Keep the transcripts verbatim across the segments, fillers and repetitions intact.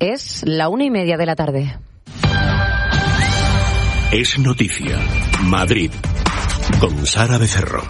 Es la una y media de la tarde. Es noticia. Madrid. Con Sara Becerro.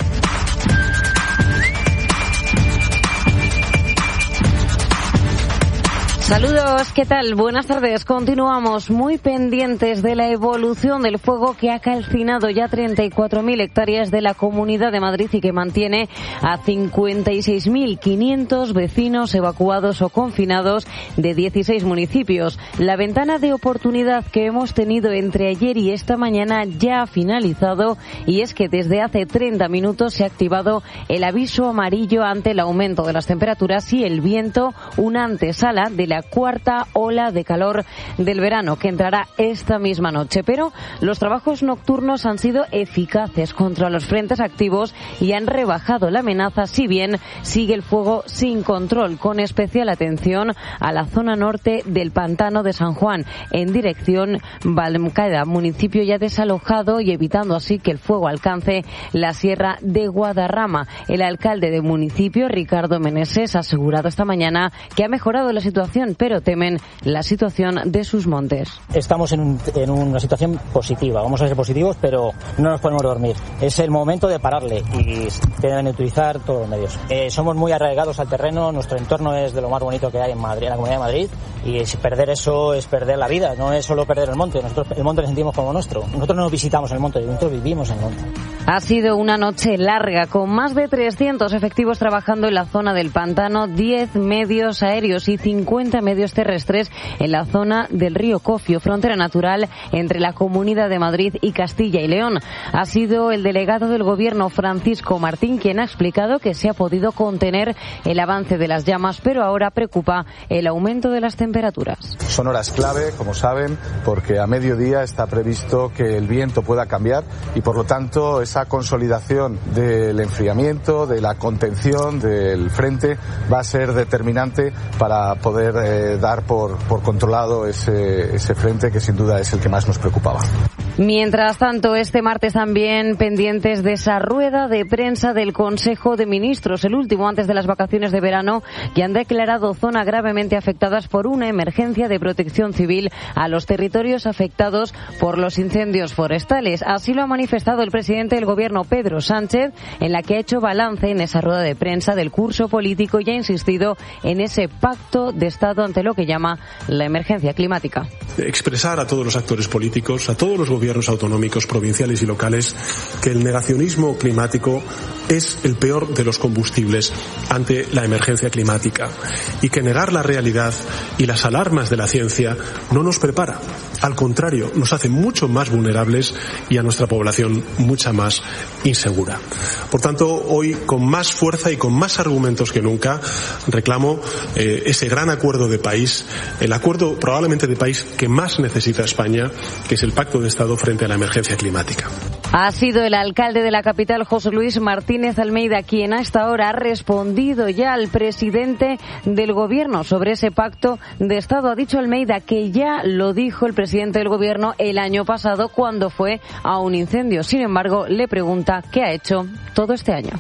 Saludos, ¿qué tal? Buenas tardes. Continuamos muy pendientes de la evolución del fuego que ha calcinado ya treinta y cuatro mil hectáreas de la Comunidad de Madrid y que mantiene a cincuenta y seis mil quinientos vecinos evacuados o confinados de dieciséis municipios. La ventana de oportunidad que hemos tenido entre ayer y esta mañana ya ha finalizado, y es que desde hace treinta minutos se ha activado el aviso amarillo ante el aumento de las temperaturas y el viento, una antesala de la cuarta ola de calor del verano que entrará esta misma noche. Pero los trabajos nocturnos han sido eficaces contra los frentes activos y han rebajado la amenaza, si bien sigue el fuego sin control, con especial atención a la zona norte del pantano de San Juan, en dirección Valmcada, municipio ya desalojado, y evitando así que el fuego alcance la sierra de Guadarrama. El alcalde del municipio, Ricardo Meneses, ha asegurado esta mañana que ha mejorado la situación, pero temen la situación de sus montes. Estamos en, un, en una situación positiva, vamos a ser positivos, pero no nos podemos dormir. Es el momento de pararle y deben utilizar todos los medios. Eh, somos muy arraigados al terreno, nuestro entorno es de lo más bonito que hay en Madrid, en la Comunidad de Madrid, y es perder eso es perder la vida, no es solo perder el monte. Nosotros el monte lo sentimos como nuestro. Nosotros no visitamos el monte, nosotros vivimos en el monte. Ha sido una noche larga, con más de trescientos efectivos trabajando en la zona del pantano, diez medios aéreos y cincuenta medios terrestres en la zona del río Cofio, frontera natural entre la Comunidad de Madrid y Castilla y León. Ha sido el delegado del Gobierno, Francisco Martín, quien ha explicado que se ha podido contener el avance de las llamas, pero ahora preocupa el aumento de las temperaturas. Son horas clave, como saben, porque a mediodía está previsto que el viento pueda cambiar y, por lo tanto, esa consolidación del enfriamiento, de la contención del frente, va a ser determinante para poder eh, dar por, por controlado ese, ese frente, que sin duda es el que más nos preocupaba. Mientras tanto, este martes también pendientes de esa rueda de prensa del Consejo de Ministros, el último antes de las vacaciones de verano, que han declarado zona gravemente afectadas por una emergencia de protección civil a los territorios afectados por los incendios forestales. Así lo ha manifestado el presidente del Gobierno, Pedro Sánchez, en la que ha hecho balance en esa rueda de prensa del curso político y ha insistido en ese pacto de Estado ante lo que llama la emergencia climática. Expresar a todos los actores políticos, a todos los gobiernos autonómicos, provinciales y locales, que el negacionismo climático es el peor de los combustibles ante la emergencia climática y que negar la realidad y las alarmas de la ciencia no nos prepara. Al contrario, nos hace mucho más vulnerables y a nuestra población mucha más insegura. Por tanto, hoy, con más fuerza y con más argumentos que nunca, reclamo eh, ese gran acuerdo de país, el acuerdo probablemente de país que más necesita España, que es el Pacto de Estado frente a la emergencia climática. Ha sido el alcalde de la capital, José Luis Martínez Almeida, quien a esta hora ha respondido ya al presidente del Gobierno sobre ese pacto de Estado. Ha dicho Almeida que ya lo dijo el presidente del Gobierno el año pasado cuando fue a un incendio. Sin embargo, le pregunta qué ha hecho todo este año.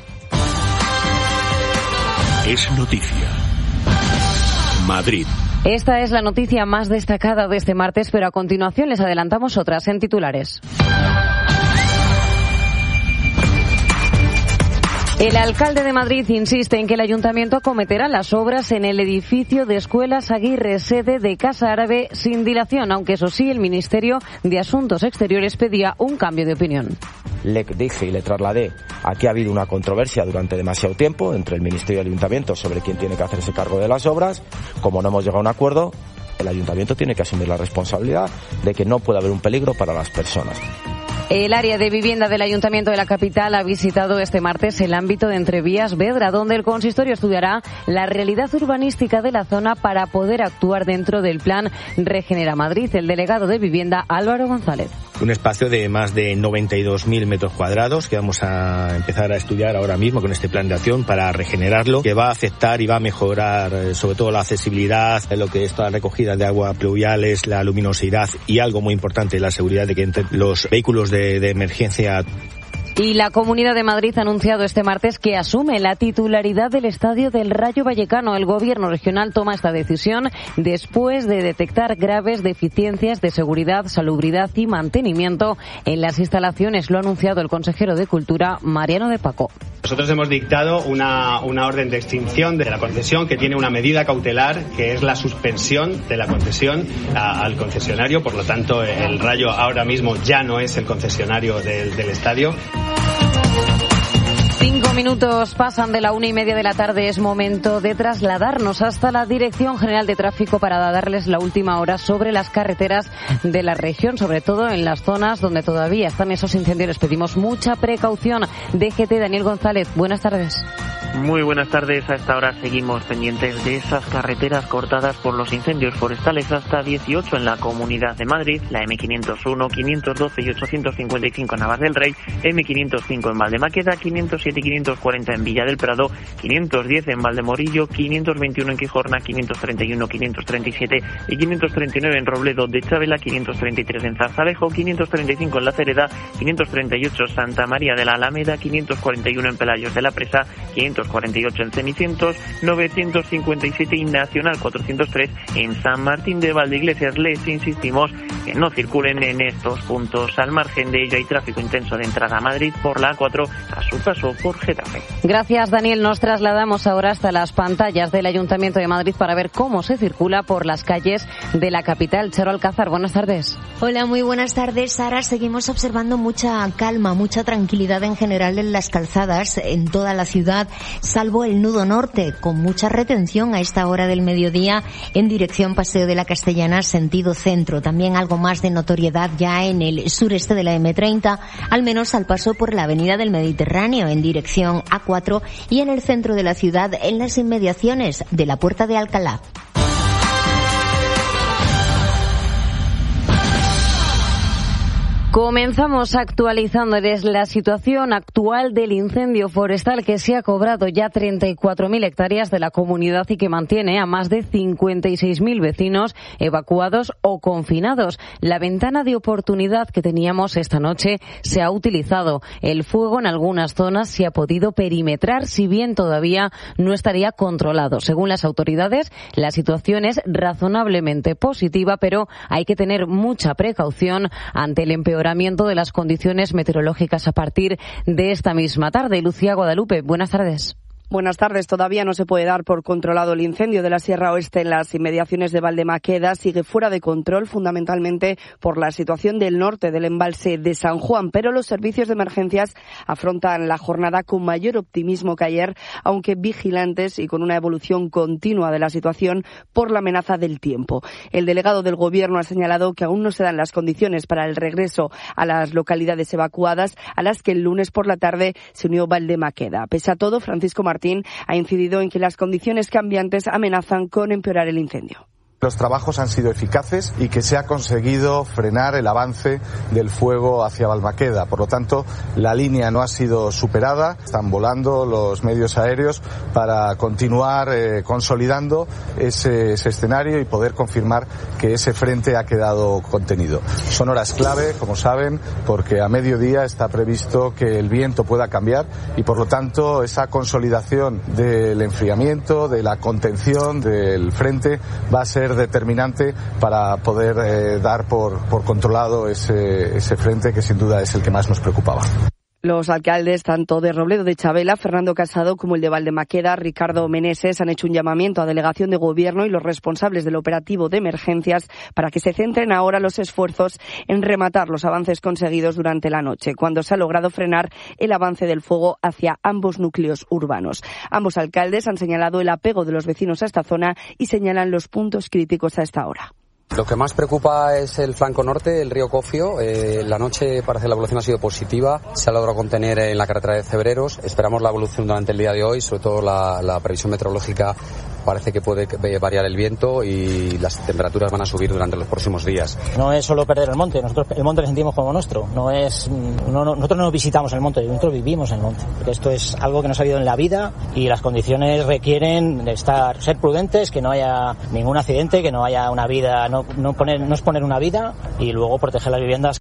Es noticia. Madrid. Esta es la noticia más destacada de este martes, pero a continuación les adelantamos otras en titulares. El alcalde de Madrid insiste en que el ayuntamiento acometerá las obras en el edificio de Escuelas Aguirre, sede de Casa Árabe, sin dilación, aunque eso sí, el Ministerio de Asuntos Exteriores pedía un cambio de opinión. Le dije y le trasladé a que ha habido una controversia durante demasiado tiempo entre el Ministerio y el Ayuntamiento sobre quién tiene que hacerse cargo de las obras. Como no hemos llegado a un acuerdo, el Ayuntamiento tiene que asumir la responsabilidad de que no puede haber un peligro para las personas. El área de vivienda del Ayuntamiento de la capital ha visitado este martes el ámbito de Entrevías Vedra, donde el consistorio estudiará la realidad urbanística de la zona para poder actuar dentro del plan Regenera Madrid. El delegado de Vivienda, Álvaro González. Un espacio de más de noventa y dos mil metros cuadrados que vamos a empezar a estudiar ahora mismo con este plan de acción para regenerarlo, que va a afectar y va a mejorar eh, sobre todo la accesibilidad, lo que es toda la recogida de agua pluviales, la luminosidad y algo muy importante, la seguridad de que entre los vehículos de, de emergencia. Y la Comunidad de Madrid ha anunciado este martes que asume la titularidad del estadio del Rayo Vallecano. El gobierno regional toma esta decisión después de detectar graves deficiencias de seguridad, salubridad y mantenimiento en las instalaciones. Lo ha anunciado el consejero de Cultura, Mariano de Paco. Nosotros hemos dictado una, una orden de extinción de la concesión que tiene una medida cautelar, que es la suspensión de la concesión a, al concesionario. Por lo tanto, el Rayo ahora mismo ya no es el concesionario del, del estadio. Cinco minutos pasan de la una y media de la tarde. Es momento de trasladarnos hasta la Dirección General de Tráfico para darles la última hora sobre las carreteras de la región, sobre todo en las zonas donde todavía están esos incendios. Les pedimos mucha precaución. D G T, Daniel González, buenas tardes. Muy buenas tardes. A esta hora seguimos pendientes de esas carreteras cortadas por los incendios forestales, hasta dieciocho en la Comunidad de Madrid, la eme quinientos uno, quinientos doce y ochocientos cincuenta y cinco en Navas del Rey, eme quinientos cinco en Valdemaqueda, quinientos siete y quinientos cuarenta en Villa del Prado, quinientos diez en Valdemorillo, quinientos veintiuno en Quijorna, quinientos treinta y uno, quinientos treinta y siete y quinientos treinta y nueve en Robledo de Chavela, quinientos treinta y tres en Zarzalejo, quinientos treinta y cinco en La Cereda, quinientos treinta y ocho Santa María de la Alameda, quinientos cuarenta y uno en Pelayos de la Presa, quinientos cuarenta y ocho en Cenicientos, novecientos cincuenta y siete y Nacional cuatrocientos tres en San Martín de Valdeiglesias. Les insistimos que no circulen en estos puntos. Al margen de ello, hay tráfico intenso de entrada a Madrid por la A cuatro a su paso por Getafe. Gracias, Daniel. Nos trasladamos ahora hasta las pantallas del Ayuntamiento de Madrid para ver cómo se circula por las calles de la capital. Charo Alcázar, buenas tardes. Hola, muy buenas tardes, Sara. Seguimos observando mucha calma, mucha tranquilidad en general en las calzadas en toda la ciudad, salvo el nudo norte, con mucha retención a esta hora del mediodía en dirección Paseo de la Castellana, sentido centro. También algo más de notoriedad ya en el sureste de la eme treinta, al menos al paso por la Avenida del Mediterráneo en dirección A cuatro y en el centro de la ciudad, en las inmediaciones de la Puerta de Alcalá. Comenzamos actualizándoles la situación actual del incendio forestal que se ha cobrado ya treinta y cuatro mil hectáreas de la comunidad y que mantiene a más de cincuenta y seis mil vecinos evacuados o confinados. La ventana de oportunidad que teníamos esta noche se ha utilizado. El fuego en algunas zonas se ha podido perimetrar, si bien todavía no estaría controlado. Según las autoridades, la situación es razonablemente positiva, pero hay que tener mucha precaución ante el empeoramiento de las condiciones meteorológicas a partir de esta misma tarde. Lucía Guadalupe, buenas tardes. Buenas tardes. Todavía no se puede dar por controlado el incendio de la Sierra Oeste en las inmediaciones de Valdemaqueda. Sigue fuera de control, fundamentalmente por la situación del norte del embalse de San Juan, pero los servicios de emergencias afrontan la jornada con mayor optimismo que ayer, aunque vigilantes y con una evolución continua de la situación por la amenaza del tiempo. El delegado del Gobierno ha señalado que aún no se dan las condiciones para el regreso a las localidades evacuadas, a las que el lunes por la tarde se unió Valdemaqueda. Pese a todo, Francisco Martín ha incidido en que las condiciones cambiantes amenazan con empeorar el incendio. Los trabajos han sido eficaces y que se ha conseguido frenar el avance del fuego hacia Balmaqueda. Por lo tanto, la línea no ha sido superada. Están volando los medios aéreos para continuar eh, consolidando ese, ese escenario y poder confirmar que ese frente ha quedado contenido. Son horas clave, como saben, porque a mediodía está previsto que el viento pueda cambiar y, por lo tanto, esa consolidación del enfriamiento, de la contención del frente va a ser determinante para poder eh, dar por, por controlado ese, ese frente que sin duda es el que más nos preocupaba. Los alcaldes, tanto de Robledo de Chavela, Fernando Casado, como el de Valdemaqueda, Ricardo Meneses, han hecho un llamamiento a delegación de gobierno y los responsables del operativo de emergencias para que se centren ahora los esfuerzos en rematar los avances conseguidos durante la noche, cuando se ha logrado frenar el avance del fuego hacia ambos núcleos urbanos. Ambos alcaldes han señalado el apego de los vecinos a esta zona y señalan los puntos críticos a esta hora. Lo que más preocupa es el flanco norte, el río Cofio. Eh, la noche parece que la evolución ha sido positiva. Se ha logrado contener en la carretera de Cebreros. Esperamos la evolución durante el día de hoy, sobre todo la, la previsión meteorológica parece que puede variar el viento y las temperaturas van a subir durante los próximos días. No es solo perder el monte, nosotros el monte lo sentimos como nuestro. No es, no, no, nosotros no visitamos el monte, nosotros vivimos en el monte. Porque esto es algo que nos ha habido en la vida y las condiciones requieren de estar, ser prudentes, que no haya ningún accidente, que no haya una vida, no, no, poner, no exponer una vida y luego proteger las viviendas.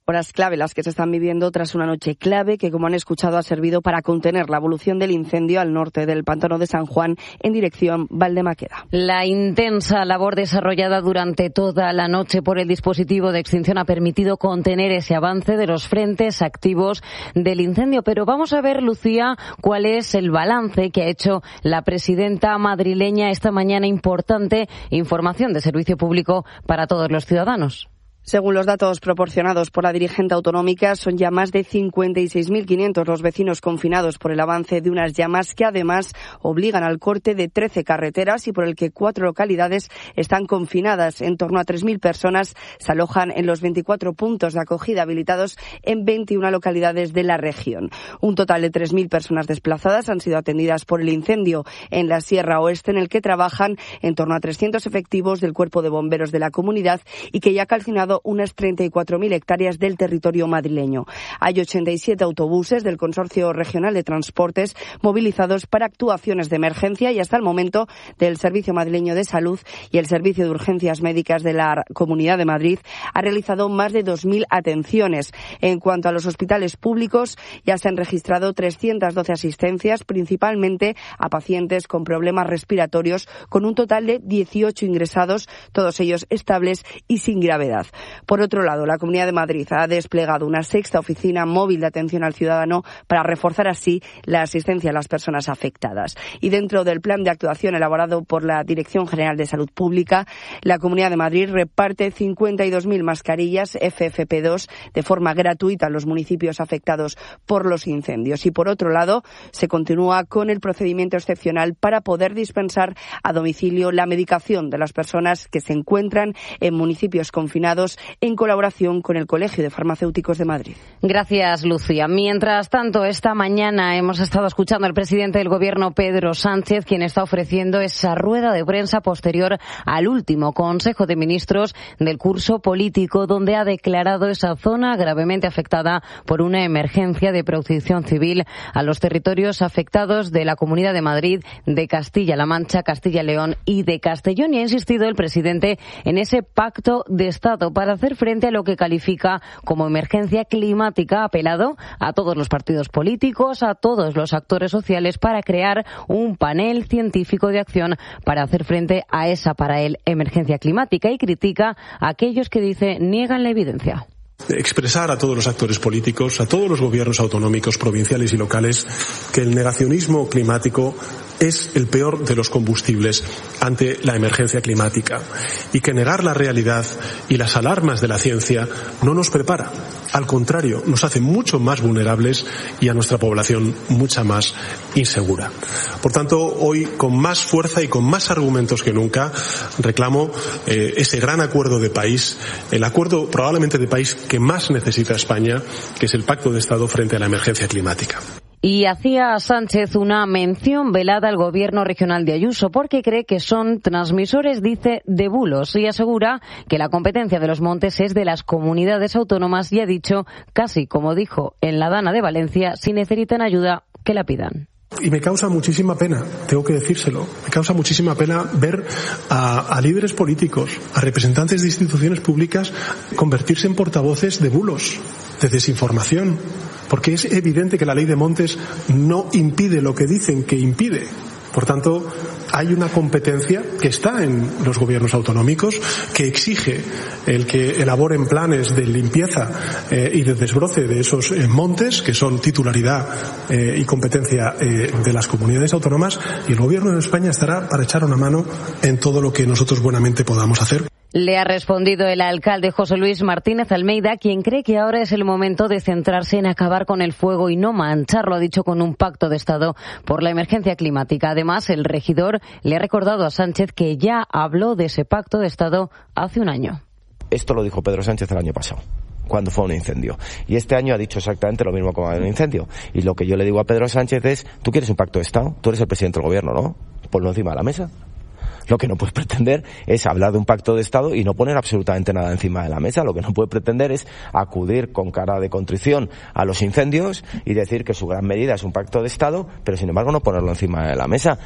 Horas clave las que se están viviendo tras una noche clave que, como han escuchado, ha servido para contener la evolución del incendio al norte del pantano de San Juan en dirección Valdemaqueda. La intensa labor desarrollada durante toda la noche por el dispositivo de extinción ha permitido contener ese avance de los frentes activos del incendio. Pero vamos a ver, Lucía, cuál es el balance que ha hecho la presidenta madrileña esta mañana. Importante información de servicio público para todos los ciudadanos. Según los datos proporcionados por la dirigente autonómica, son ya más de cincuenta y seis mil quinientos los vecinos confinados por el avance de unas llamas que además obligan al corte de trece carreteras y por el que cuatro localidades están confinadas. En torno a tres mil personas se alojan en los veinticuatro puntos de acogida habilitados en veintiuna localidades de la región. Un total de tres mil personas desplazadas han sido atendidas por el incendio en la Sierra Oeste, en el que trabajan en torno a trescientos efectivos del Cuerpo de Bomberos de la comunidad y que ya ha calcinado unas treinta y cuatro mil hectáreas del territorio madrileño. Hay ochenta y siete autobuses del Consorcio Regional de Transportes movilizados para actuaciones de emergencia y hasta el momento del Servicio Madrileño de Salud y el Servicio de Urgencias Médicas de la Comunidad de Madrid ha realizado más de dos mil atenciones. En cuanto a los hospitales públicos, ya se han registrado trescientas doce asistencias, principalmente a pacientes con problemas respiratorios, con un total de dieciocho ingresados, todos ellos estables y sin gravedad. Por otro lado, la Comunidad de Madrid ha desplegado una sexta oficina móvil de atención al ciudadano para reforzar así la asistencia a las personas afectadas. Y dentro del plan de actuación elaborado por la Dirección General de Salud Pública, la Comunidad de Madrid reparte cincuenta y dos mil mascarillas F F P dos de forma gratuita a los municipios afectados por los incendios. Y por otro lado, se continúa con el procedimiento excepcional para poder dispensar a domicilio la medicación de las personas que se encuentran en municipios confinados, en colaboración con el Colegio de Farmacéuticos de Madrid. Gracias, Lucía. Mientras tanto, esta mañana hemos estado escuchando al presidente del Gobierno, Pedro Sánchez, quien está ofreciendo esa rueda de prensa posterior al último Consejo de Ministros del curso político, donde ha declarado esa zona gravemente afectada por una emergencia de protección civil a los territorios afectados de la Comunidad de Madrid, de Castilla-La Mancha, Castilla y León y de Castellón. Y ha insistido el presidente en ese pacto de Estado para hacer frente a lo que califica como emergencia climática. Ha apelado a todos los partidos políticos, a todos los actores sociales para crear un panel científico de acción para hacer frente a esa, para él, emergencia climática, y critica a aquellos que, dice, niegan la evidencia. Expresar a todos los actores políticos, a todos los gobiernos autonómicos, provinciales y locales, que el negacionismo climático es el peor de los combustibles ante la emergencia climática y que negar la realidad y las alarmas de la ciencia no nos prepara. Al contrario, nos hace mucho más vulnerables y a nuestra población mucha más insegura. Por tanto, hoy, con más fuerza y con más argumentos que nunca, reclamo eh, ese gran acuerdo de país, el acuerdo probablemente de país que más necesita España, que es el Pacto de Estado frente a la emergencia climática. Y hacía Sánchez una mención velada al gobierno regional de Ayuso porque cree que son transmisores, dice, de bulos, y asegura que la competencia de los montes es de las comunidades autónomas y ha dicho, casi como dijo en la Dana de Valencia, si necesitan ayuda, que la pidan. Y me causa muchísima pena, tengo que decírselo, me causa muchísima pena ver a, a líderes políticos, a representantes de instituciones públicas convertirse en portavoces de bulos, de desinformación, porque es evidente que la ley de montes no impide lo que dicen que impide. Por tanto, hay una competencia que está en los gobiernos autonómicos que exige el que elaboren planes de limpieza eh, y de desbroce de esos eh, montes, que son titularidad eh, y competencia eh, de las comunidades autónomas, y el gobierno de España estará para echar una mano en todo lo que nosotros buenamente podamos hacer. Le ha respondido el alcalde José Luis Martínez Almeida, quien cree que ahora es el momento de centrarse en acabar con el fuego y no mancharlo, ha dicho, con un pacto de Estado por la emergencia climática. Además, el regidor le ha recordado a Sánchez que ya habló de ese pacto de Estado hace un año. Esto lo dijo Pedro Sánchez el año pasado, cuando fue un incendio. Y este año ha dicho exactamente lo mismo como un incendio. Y lo que yo le digo a Pedro Sánchez es, ¿tú quieres un pacto de Estado? Tú eres el presidente del gobierno, ¿no? Ponlo encima de la mesa. Lo que no puedes pretender es hablar de un pacto de Estado y no poner absolutamente nada encima de la mesa. Lo que no puede pretender es acudir con cara de contrición a los incendios y decir que su gran medida es un pacto de Estado, pero sin embargo no ponerlo encima de la mesa.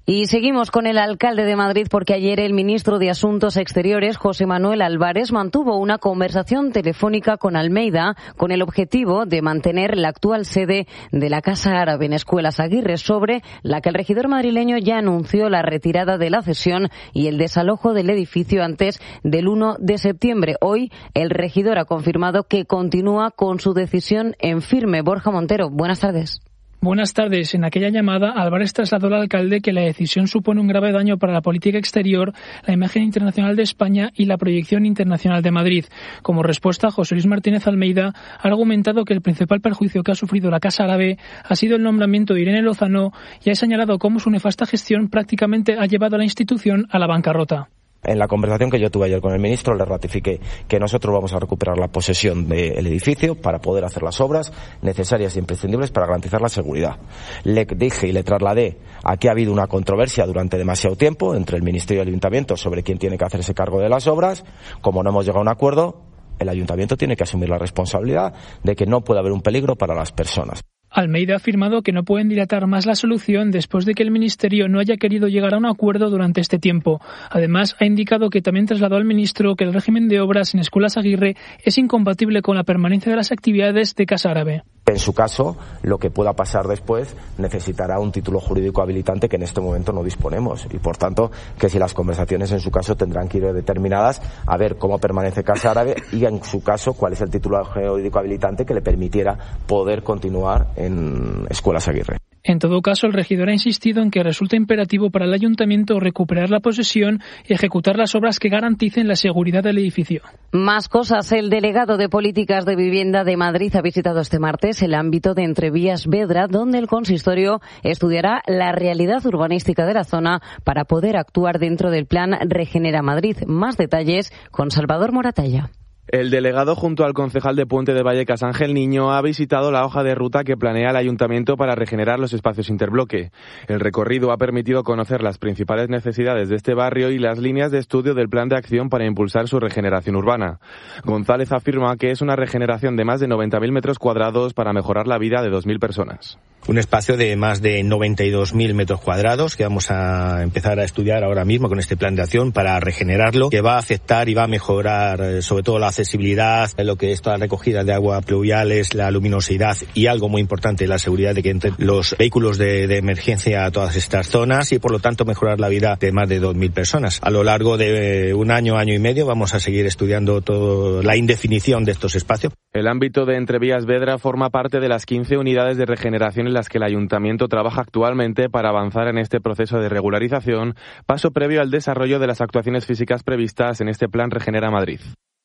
Y seguimos con el alcalde de Madrid porque ayer el ministro de Asuntos Exteriores, José Manuel Álvarez, mantuvo una conversación telefónica con Almeida con el objetivo de mantener la actual sede de la Casa Árabe en Escuelas Aguirre, sobre la que el regidor madrileño ya anunció la retirada de la cesión y el desalojo del edificio antes del uno de septiembre. Hoy el regidor ha confirmado que continúa con su decisión en firme. Borja Montero, buenas tardes. Buenas tardes. En aquella llamada, Álvarez trasladó al alcalde que la decisión supone un grave daño para la política exterior, la imagen internacional de España y la proyección internacional de Madrid. Como respuesta, José Luis Martínez Almeida ha argumentado que el principal perjuicio que ha sufrido la Casa Árabe ha sido el nombramiento de Irene Lozano y ha señalado cómo su nefasta gestión prácticamente ha llevado a la institución a la bancarrota. En la conversación que yo tuve ayer con el ministro le ratifiqué que nosotros vamos a recuperar la posesión del edificio para poder hacer las obras necesarias e imprescindibles para garantizar la seguridad. Le dije y le trasladé a que ha habido una controversia durante demasiado tiempo entre el Ministerio y el Ayuntamiento sobre quién tiene que hacerse cargo de las obras. Como no hemos llegado a un acuerdo, el Ayuntamiento tiene que asumir la responsabilidad de que no puede haber un peligro para las personas. Almeida ha afirmado que no pueden dilatar más la solución después de que el Ministerio no haya querido llegar a un acuerdo durante este tiempo. Además, ha indicado que también trasladó al ministro que el régimen de obras en Escuelas Aguirre es incompatible con la permanencia de las actividades de Casa Árabe. En su caso, lo que pueda pasar después necesitará un título jurídico habilitante que en este momento no disponemos y, por tanto, que si las conversaciones en su caso tendrán que ir determinadas a ver cómo permanece Casa Árabe y, en su caso, cuál es el título jurídico habilitante que le permitiera poder continuar en Escuelas Aguirre. En todo caso, el regidor ha insistido en que resulta imperativo para el ayuntamiento recuperar la posesión y ejecutar las obras que garanticen la seguridad del edificio. Más cosas. El delegado de Políticas de Vivienda de Madrid ha visitado este martes el ámbito de Entrevías Vedra, donde el consistorio estudiará la realidad urbanística de la zona para poder actuar dentro del plan Regenera Madrid. Más detalles con Salvador Moratalla. El delegado, junto al concejal de Puente de Vallecas, Ángel Niño, ha visitado la hoja de ruta que planea el ayuntamiento para regenerar los espacios interbloque. El recorrido ha permitido conocer las principales necesidades de este barrio y las líneas de estudio del plan de acción para impulsar su regeneración urbana. González afirma que es una regeneración de más de noventa mil metros cuadrados para mejorar la vida de dos mil personas. Un espacio de más de noventa y dos mil metros cuadrados que vamos a empezar a estudiar ahora mismo con este plan de acción para regenerarlo, que va a afectar y va a mejorar sobre todo la accesibilidad, lo que es toda la recogida de agua pluviales, la luminosidad y algo muy importante, la seguridad de que entren los vehículos de, de emergencia a todas estas zonas y por lo tanto mejorar la vida de más de dos mil personas. A lo largo de un año, año y medio vamos a seguir estudiando toda la indefinición de estos espacios. El ámbito de Entrevías Vedra forma parte de las quince unidades de regeneración en las que el ayuntamiento trabaja actualmente para avanzar en este proceso de regularización, paso previo al desarrollo de las actuaciones físicas previstas en este plan Regenera Madrid.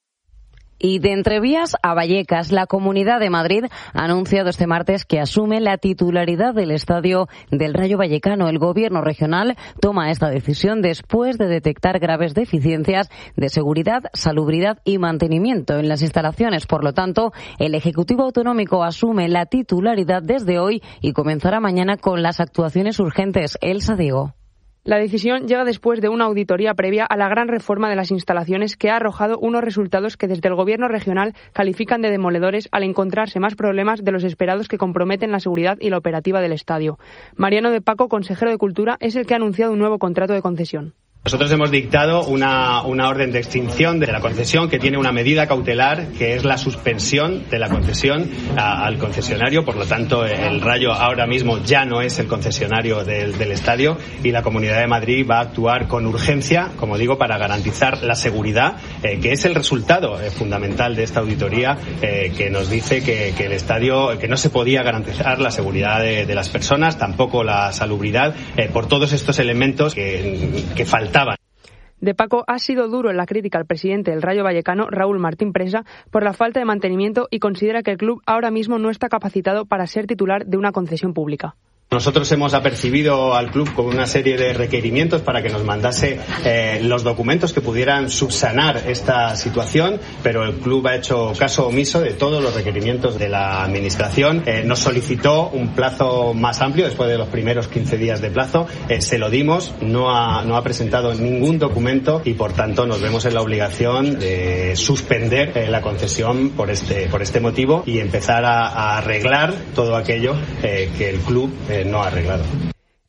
Y de Entrevías a Vallecas, la Comunidad de Madrid ha anunciado este martes que asume la titularidad del estadio del Rayo Vallecano. El gobierno regional toma esta decisión después de detectar graves deficiencias de seguridad, salubridad y mantenimiento en las instalaciones. Por lo tanto, el Ejecutivo Autonómico asume la titularidad desde hoy y comenzará mañana con las actuaciones urgentes. Elsa Diego. La decisión llega después de una auditoría previa a la gran reforma de las instalaciones que ha arrojado unos resultados que desde el Gobierno regional califican de demoledores al encontrarse más problemas de los esperados que comprometen la seguridad y la operativa del estadio. Mariano de Paco, consejero de Cultura, es el que ha anunciado un nuevo contrato de concesión. Nosotros hemos dictado una, una orden de extinción de la concesión que tiene una medida cautelar que es la suspensión de la concesión a, al concesionario. Por lo tanto, el Rayo ahora mismo ya no es el concesionario del, del estadio y la Comunidad de Madrid va a actuar con urgencia, como digo, para garantizar la seguridad, eh, que es el resultado eh, fundamental de esta auditoría eh, que nos dice que, que el estadio, que no se podía garantizar la seguridad de, de las personas, tampoco la salubridad, eh, por todos estos elementos que, que faltan. De Paco ha sido duro en la crítica al presidente del Rayo Vallecano, Raúl Martín Presa, por la falta de mantenimiento y considera que el club ahora mismo no está capacitado para ser titular de una concesión pública. Nosotros hemos apercibido al club con una serie de requerimientos para que nos mandase eh, los documentos que pudieran subsanar esta situación, pero el club ha hecho caso omiso de todos los requerimientos de la administración. Eh, nos solicitó un plazo más amplio después de los primeros quince días de plazo. Eh, se lo dimos, no ha, no ha presentado ningún documento y por tanto nos vemos en la obligación de suspender eh, la concesión por este, por este motivo y empezar a, a arreglar todo aquello eh, que el club eh, no ha arreglado.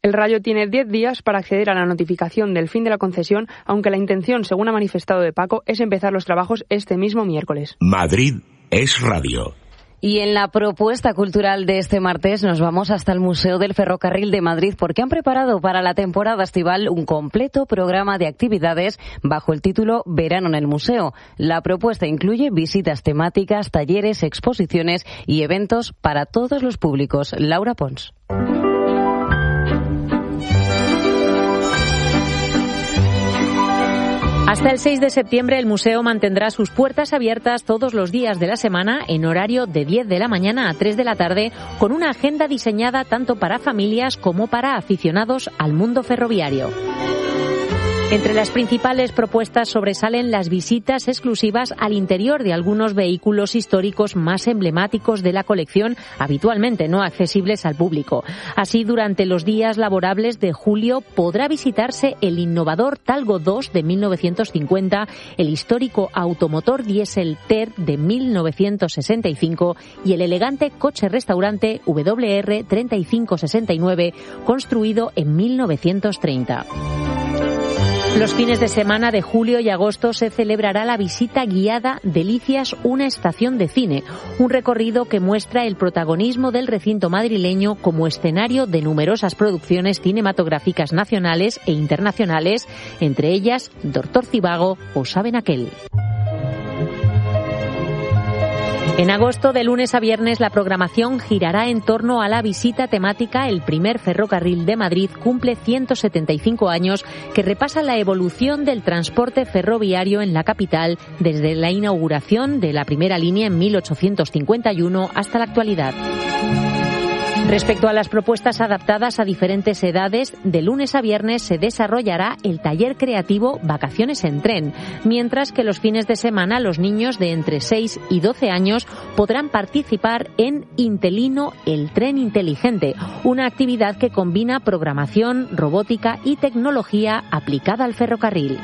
El Rayo tiene diez días para acceder a la notificación del fin de la concesión, aunque la intención, según ha manifestado de Paco, es empezar los trabajos este mismo miércoles. Madrid es radio. Y en la propuesta cultural de este martes nos vamos hasta el Museo del Ferrocarril de Madrid porque han preparado para la temporada estival un completo programa de actividades bajo el título Verano en el Museo. La propuesta incluye visitas temáticas, talleres, exposiciones y eventos para todos los públicos. Laura Pons. Hasta el seis de septiembre el museo mantendrá sus puertas abiertas todos los días de la semana en horario de diez de la mañana a tres de la tarde, con una agenda diseñada tanto para familias como para aficionados al mundo ferroviario. Entre las principales propuestas sobresalen las visitas exclusivas al interior de algunos vehículos históricos más emblemáticos de la colección, habitualmente no accesibles al público. Así, durante los días laborables de julio podrá visitarse el innovador Talgo dos de mil novecientos cincuenta, el histórico automotor diésel T E R de mil novecientos sesenta y cinco y el elegante coche-restaurante W R treinta y cinco sesenta y nueve, construido en mil novecientos treinta. Los fines de semana de julio y agosto se celebrará la visita guiada Delicias, una estación de cine, un recorrido que muestra el protagonismo del recinto madrileño como escenario de numerosas producciones cinematográficas nacionales e internacionales, entre ellas Doctor Zivago o Saben aquel. En agosto, de lunes a viernes, la programación girará en torno a la visita temática El primer ferrocarril de Madrid cumple ciento setenta y cinco años, que repasa la evolución del transporte ferroviario en la capital desde la inauguración de la primera línea en mil ochocientos cincuenta y uno hasta la actualidad. Respecto a las propuestas adaptadas a diferentes edades, de lunes a viernes se desarrollará el taller creativo Vacaciones en Tren, mientras que los fines de semana los niños de entre seis y doce años podrán participar en Intelino, el tren inteligente, una actividad que combina programación, robótica y tecnología aplicada al ferrocarril.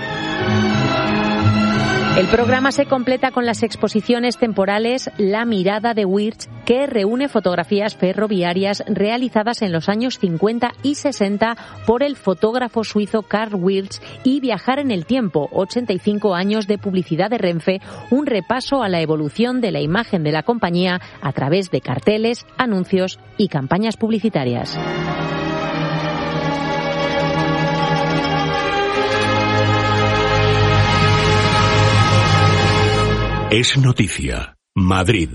El programa se completa con las exposiciones temporales La mirada de Wirtz, que reúne fotografías ferroviarias realizadas en los años cincuenta y sesenta por el fotógrafo suizo Karl Wirtz, y Viajar en el tiempo, ochenta y cinco años de publicidad de Renfe, un repaso a la evolución de la imagen de la compañía a través de carteles, anuncios y campañas publicitarias. Es noticia. Madrid.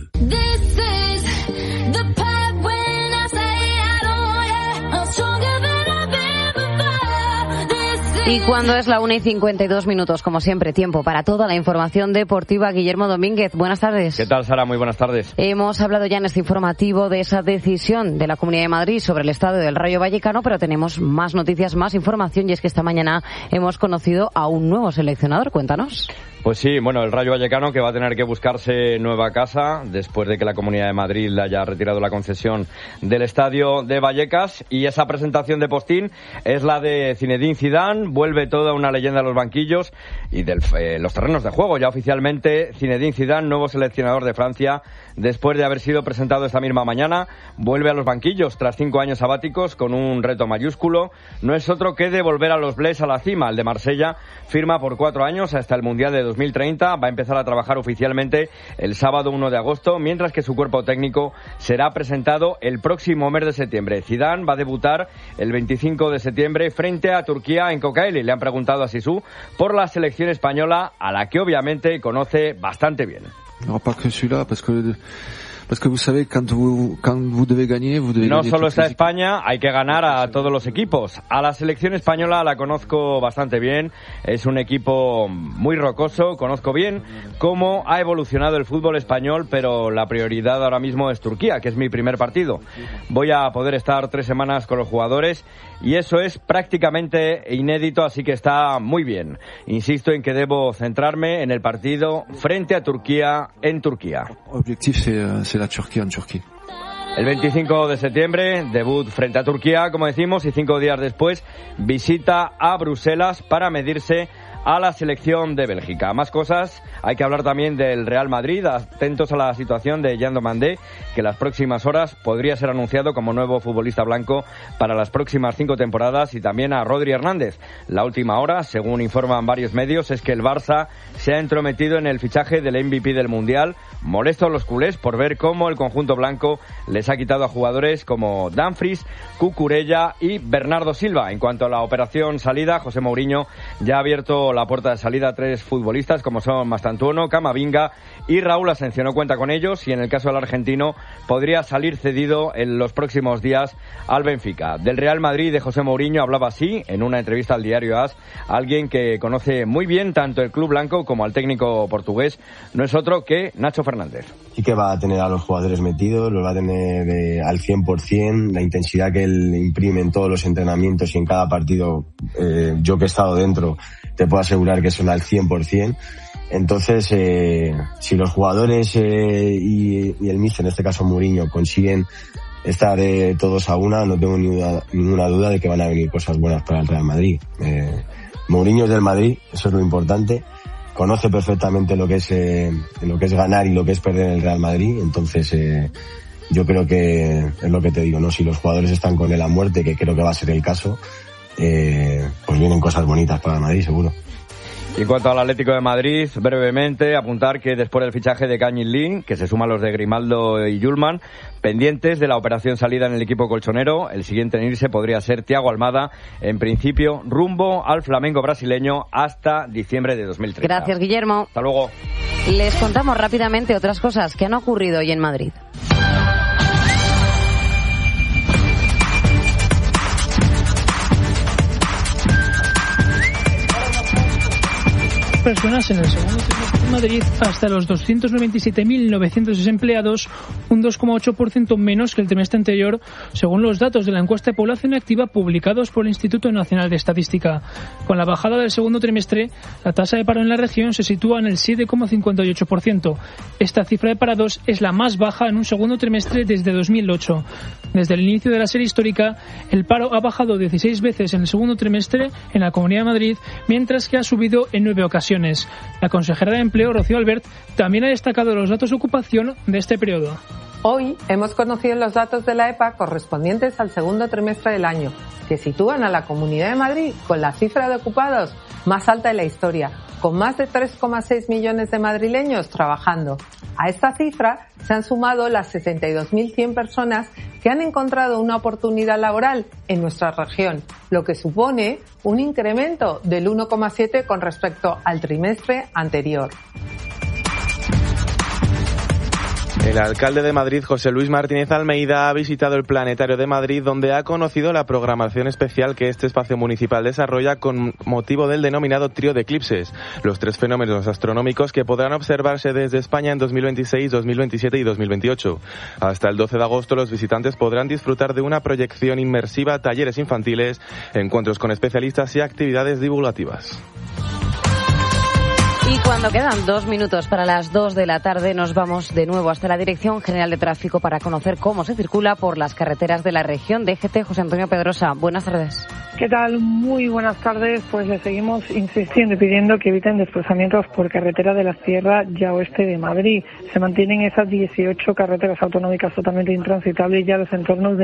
Y cuando es la una y cincuenta y dos minutos, como siempre, tiempo para toda la información deportiva. Guillermo Domínguez, buenas tardes. ¿Qué tal, Sara? Muy buenas tardes. Hemos hablado ya en este informativo de esa decisión de la Comunidad de Madrid sobre el estadio del Rayo Vallecano, pero tenemos más noticias, más información, y es que esta mañana hemos conocido a un nuevo seleccionador. Cuéntanos. Pues sí, bueno, el Rayo Vallecano, que va a tener que buscarse nueva casa después de que la Comunidad de Madrid le haya retirado la concesión del estadio de Vallecas, y esa presentación de postín es la de Zinedine Zidane. Vuelve toda una leyenda a los banquillos y de eh, los terrenos de juego. Ya oficialmente Zinedine Zidane, nuevo seleccionador de Francia, después de haber sido presentado esta misma mañana, vuelve a los banquillos tras cinco años sabáticos con un reto mayúsculo. No es otro que devolver a los Blés a la cima. El de Marsella firma por cuatro años hasta el Mundial de dos mil treinta. Va a empezar a trabajar oficialmente el sábado uno de agosto, mientras que su cuerpo técnico será presentado el próximo mes de septiembre. Zidane va a debutar el veinticinco de septiembre frente a Turquía en Kocaeli. Le han preguntado a Sisu por la selección española, a la que obviamente conoce bastante bien. No, pas que celui-là, parce que Parce que vous savez, quand vous, quand vous devez gagner, vous devez No gagner solo está toutes les España, hay que ganar a todos los equipos. A la selección española la conozco bastante bien. Es un equipo muy rocoso, conozco bien cómo ha evolucionado el fútbol español, pero la prioridad ahora mismo es Turquía, que es mi primer partido. Voy a poder estar tres semanas con los jugadores y eso es prácticamente inédito, así que está muy bien. Insisto en que debo centrarme en el partido frente a Turquía en Turquía. Objectif, c'est la Turquía en Turquía. El veinticinco de septiembre, debut frente a Turquía, como decimos, y cinco días después, visita a Bruselas para medirse a la selección de Bélgica. Más cosas, hay que hablar también del Real Madrid, atentos a la situación de Jean Domandé, que en las próximas horas podría ser anunciado como nuevo futbolista blanco para las próximas cinco temporadas, y también a Rodri Hernández. La última hora, según informan varios medios, es que el Barça se ha entrometido en el fichaje del M V P del Mundial. Molestos los culés por ver cómo el conjunto blanco les ha quitado a jugadores como Dumfries, Cucurella y Bernardo Silva. En cuanto a la operación salida, José Mourinho ya ha abierto la puerta de salida a tres futbolistas como son Mastantuono, Camavinga y Raúl Asensio. No cuenta con ellos y en el caso del argentino podría salir cedido en los próximos días al Benfica. Del Real Madrid de José Mourinho hablaba así en una entrevista al diario AS alguien que conoce muy bien tanto el club blanco como al técnico portugués. No es otro que Nacho Fernández. Sí que va a tener a los jugadores metidos, los va a tener eh, al cien por ciento, la intensidad que él imprime en todos los entrenamientos y en cada partido, eh, yo que he estado dentro, te puedo asegurar que son al cien por ciento. Entonces, eh, si los jugadores eh, y, y el míster, en este caso Mourinho, consiguen estar eh, todos a una, no tengo ni duda, ninguna duda de que van a venir cosas buenas para el Real Madrid. Eh, Mourinho es del Madrid, eso es lo importante. Conoce perfectamente lo que es eh, lo que es ganar y lo que es perder en el Real Madrid. Entonces, eh, yo creo que es lo que te digo, ¿no? Si los jugadores están con él a muerte, que creo que va a ser el caso, eh, pues vienen cosas bonitas para el Madrid, seguro. Y en cuanto al Atlético de Madrid, brevemente apuntar que después del fichaje de Kang-in Lee, que se suma a los de Grimaldo y Yulman, pendientes de la operación salida en el equipo colchonero, el siguiente en irse podría ser Thiago Almada, en principio rumbo al Flamengo brasileño hasta diciembre de dos mil treinta. Gracias, Guillermo. Hasta luego. Les contamos rápidamente otras cosas que han ocurrido hoy en Madrid. Personas en el segundo trimestre de Madrid hasta los doscientos noventa y siete mil novecientos desempleados, un dos coma ocho por ciento menos que el trimestre anterior, según los datos de la encuesta de población activa publicados por el Instituto Nacional de Estadística. Con la bajada del segundo trimestre, la tasa de paro en la región se sitúa en el siete coma cincuenta y ocho por ciento. Esta cifra de parados es la más baja en un segundo trimestre desde dos mil ocho. Desde el inicio de la serie histórica, el paro ha bajado dieciséis veces en el segundo trimestre en la Comunidad de Madrid, mientras que ha subido en nueve ocasiones. La consejera de Empleo, Rocío Albert, también ha destacado los datos de ocupación de este periodo. Hoy hemos conocido los datos de la E P A correspondientes al segundo trimestre del año, que sitúan a la Comunidad de Madrid con la cifra de ocupados más alta de la historia, con más de tres coma seis millones de madrileños trabajando. A esta cifra se han sumado las sesenta y dos mil cien personas que han encontrado una oportunidad laboral en nuestra región, lo que supone un incremento del uno coma siete con respecto al trimestre anterior. El alcalde de Madrid, José Luis Martínez Almeida, ha visitado el Planetario de Madrid, donde ha conocido la programación especial que este espacio municipal desarrolla con motivo del denominado Trío de Eclipses, los tres fenómenos astronómicos que podrán observarse desde España en dos mil veintiséis, dos mil veintisiete y dos mil veintiocho. Hasta el doce de agosto los visitantes podrán disfrutar de una proyección inmersiva, talleres infantiles, encuentros con especialistas y actividades divulgativas. Y cuando quedan dos minutos para las dos de la tarde, nos vamos de nuevo hasta la Dirección General de Tráfico para conocer cómo se circula por las carreteras de la región. D G T, José Antonio Pedrosa, buenas tardes. ¿Qué tal? Muy buenas tardes. Pues les seguimos insistiendo y pidiendo que eviten desplazamientos por carretera de la Sierra ya oeste de Madrid. Se mantienen esas dieciocho carreteras autonómicas totalmente intransitables y ya los entornos de